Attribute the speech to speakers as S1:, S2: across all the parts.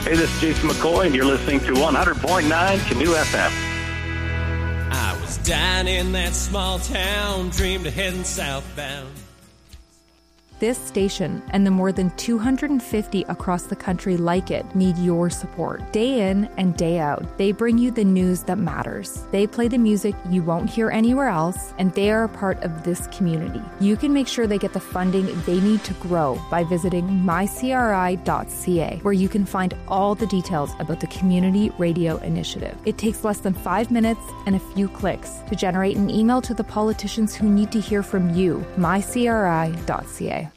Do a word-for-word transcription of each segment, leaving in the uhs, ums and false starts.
S1: Hey, this is Jason McCoy, and you're listening to one hundred point nine Canoe F M.
S2: I was down in that small town, dreamed of heading southbound.
S3: This station and the more than two hundred fifty across the country like it need your support. Day in and day out, they bring you the news that matters. They play the music you won't hear anywhere else, and they are a part of this community. You can make sure they get the funding they need to grow by visiting my c r i dot c a, where you can find all the details about the Community Radio Initiative. It takes less than five minutes and a few clicks to generate an email to the politicians who need to hear from you. my c r i dot c a.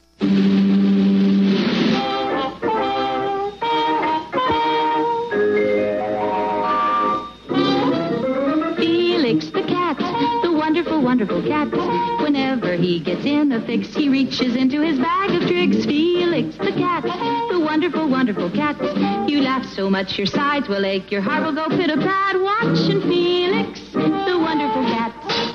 S4: Felix the cat, the wonderful, wonderful cat. Whenever he gets in a fix, he reaches into his bag of tricks. Felix the cat, the wonderful, wonderful cat. You laugh so much your sides will ache, your heart will go pit-a-pat. Watching Felix, the wonderful cat.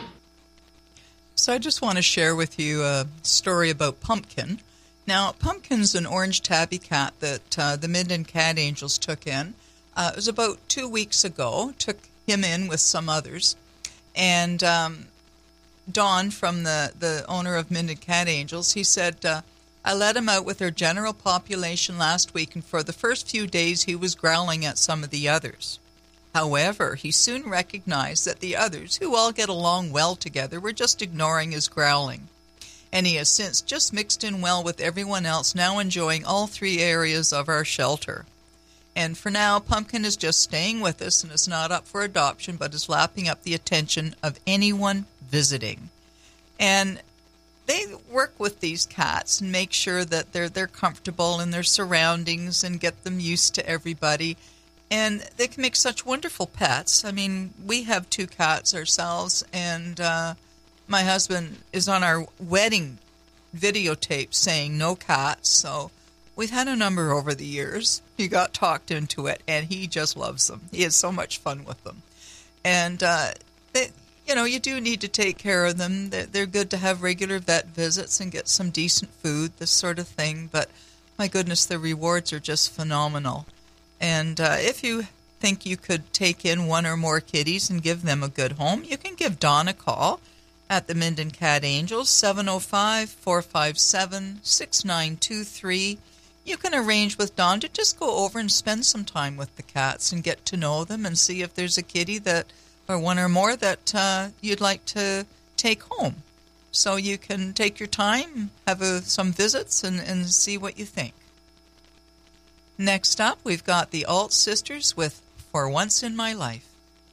S5: So I just want to share with you a story about Pumpkin. Now, Pumpkin's an orange tabby cat that uh, the Minden Cat Angels took in. Uh, it was about two weeks ago, took him in with some others. And um, Don, from the, the owner of Minden Cat Angels, he said, uh, I let him out with our general population last week, and for the first few days he was growling at some of the others. However, he soon recognized that the others, who all get along well together, were just ignoring his growling. And he has since just mixed in well with everyone else, now enjoying all three areas of our shelter. And for now, Pumpkin is just staying with us and is not up for adoption, but is lapping up the attention of anyone visiting. And they work with these cats and make sure that they're they're comfortable in their surroundings and get them used to everybody. And they can make such wonderful pets. I mean, we have two cats ourselves, and uh, my husband is on our wedding videotape saying no cats. So we've had a number over the years. He got talked into it, and he just loves them. He has so much fun with them. And, uh, they, you know, you do need to take care of them. They're, they're good to have regular vet visits and get some decent food, this sort of thing. But, my goodness, the rewards are just phenomenal. And uh, if you think you could take in one or more kitties and give them a good home, you can give Dawn a call at the Minden Cat Angels, seven oh five, four five seven, six nine two three. You can arrange with Dawn to just go over and spend some time with the cats and get to know them and see if there's a kitty that, or one or more that uh, you'd like to take home. So you can take your time, have a, some visits, and, and see what you think. Next up, we've got the Alt Sisters with For Once in My Life.